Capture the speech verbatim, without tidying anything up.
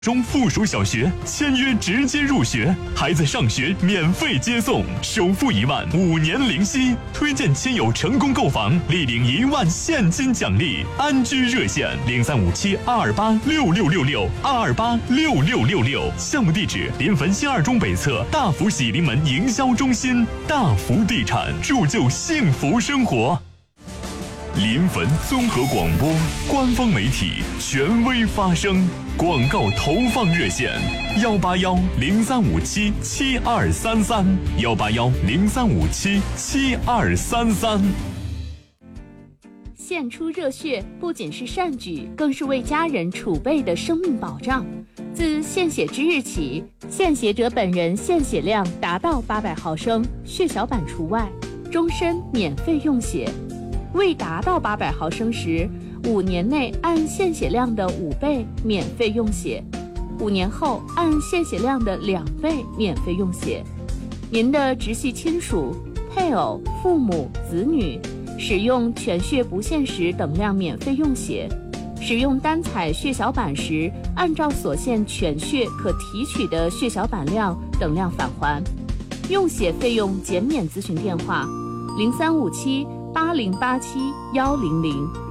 中附属小学签约直接入学，孩子上学免费接送，首付一万，五年零息。推荐亲友成功购房，立领一万现金奖励。安居热线零三五七二二八六六六六二二八六六六六。项目地址：临汾新二中北侧大福喜临门营销中心。大福地产，铸就幸福生活。临汾综合广播官方媒体，权威发声。广告投放热线：幺八幺零三五七七二三三，幺八幺零三五七七二三三。 献出热血不仅是善举，更是为家人储备的生命保障。自献血之日起，献血者本人献血量达到八百毫升，血小板除外，终身免费用血。未达到八百毫升时，五年内按献血量的五倍免费用血，五年后按献血量的两倍免费用血。您的直系亲属、配偶、父母、子女使用全血不限时等量免费用血，使用单采血小板时，按照所献全血可提取的血小板量等量返还。用血费用减免咨询电话：零三五七八零八七幺零零。